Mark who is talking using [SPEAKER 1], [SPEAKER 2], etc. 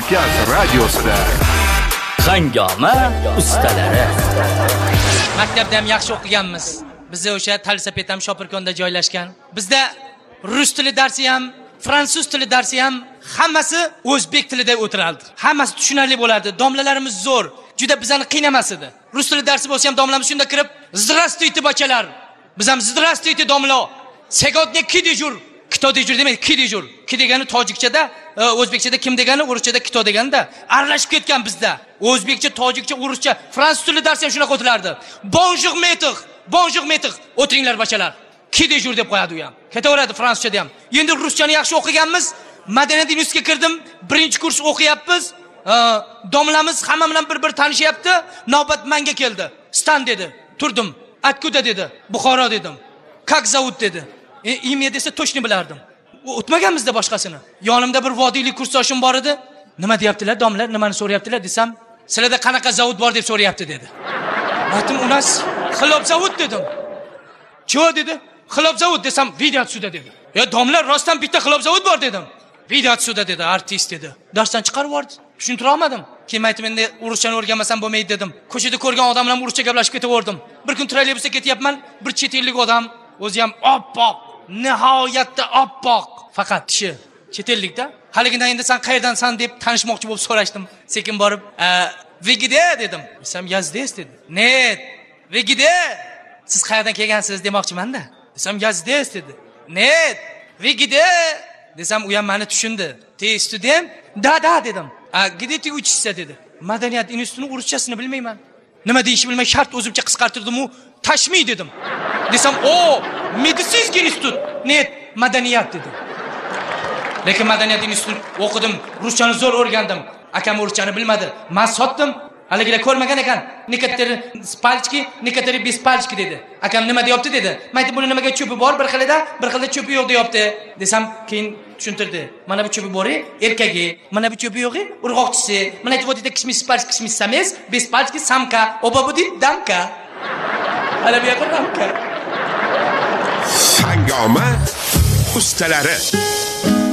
[SPEAKER 1] Kavkaz radiosida
[SPEAKER 2] Hangoma ustalari.
[SPEAKER 3] Maktabda ham yaxshi o'qiganmiz. Bizda o'sha Talsapet ham Shopirkonda joylashgan. Bizda rus tili darsi ham, fransuz tili darsi ham hammasi o'zbek tilida o'tirardi. Hammasi tushunarli bo'lardi. Domlalarimiz zo'r, juda bizani qiynamas edi. Rus tili darsi bo'lsa ham domlamiz shunda kirib, "Здравствуйте, бачалар." Biz ham "Здравствуйте, domlo. Сегодня ки дежур?" Kito dejur demaydi, ki dejur. Ki degani tojikchada, o'zbekchada kim degani, o'ruschada kito deganda aralashib ketgan bizda. O'zbekcha, tojikcha, o'ruscha, fransuz tili darsi ham shunaqa o'tilardi. Bonjour maître, bonjour maître. O'tiringlar bachalar. Ki dejur deb qo'yadi u ham. Ketaveradi fransuzchada ham. Endi ruschani yaxshi o'qiganmiz. Madaniyat institutiga kirdim. Birinchi kurs o'qiyapmiz. Domlamiz hamma bilan bir tanishyapti. Navbat menga keldi. Stan dedi. Turdim. Atkuda dedi. Buxoro dedim. Как зовут dedi. Imya desa to'shni bilardim. O'tmaganmizda boshqasini. Yonimda bir vodiylik kursdoshim bor edi. Nima deyaptilar domlar? Nimani so'rayaptilar desam, "Sizlarda qanaqa zavod bor deb so'rayapti" dedi. Aytdim, "U nas xilop zavod" dedim. "Cho" dedi. "Xilop zavod" desam, "Vidyat suda" dedi. "Ya domlar, rostdan bitta xilop zavod bor" dedim. "Vidyat suda" dedi, artist dedi. Darsdan chiqarib yubordi. Tushuntira olmadim. Keyin aytdim, "Endi urushchani o'rganmasam bo'lmaydi" dedim. Ko'chada ko'rgan odam bilan uruscha gaplashib ketaverdim. Bir kun trolleybusda ketyapman, bir chet ellik odam, o'zi ham oppoq, nihoyatda oppoq, faqat tishi chet ellikda. Haligidan endi "Sen qayerdansan" deb tanishmoqchi bo'lib so'rashdim. Sekin borib, "Vigide" dedim. Desam, "Yazdes" dedi. "Net, Vigide. Siz qayerdan kelgansiz demoqchiman-da." Desam, "Yazdes" dedi. "Net, Vigide." Desam, u ham meni tushundi. "Te student?" "Da" dedim. "Где ты учишься" dedi. "Madaniyat institutining uruschasini bilmayman." Nima deyishni bilmay shart o'zimcha qisqartirdim u. "Tashmiy" dedim. Desam, "O, meditsinskiy institut." "Net, madaniyat" dedi. Lekin madaniyat instituti o'qidim, ruschani zo'r o'rgandim. Akam ruschani bilmadi. Men sotdim. Haligilar ko'rmagan ekan. Некоторые спальчики, некоторые без пальчики dedi. Akam nima deyapti dedi. Men aytdim, "Buni nimaga cho'pi bor, bir xilida cho'pi yo'q" deyapti. Desam, keyin tushuntirdi. "Mana bu cho'pi bor, erkagi, mana bu cho'pi yo'q, urg'oqchisi. Mana aytib o'tdi, kishmis spalch, kishmis sames, без пальчики samka, oba bu deydi damka." Hala bu yoqqa damka.
[SPEAKER 1] Hangoma ustalari.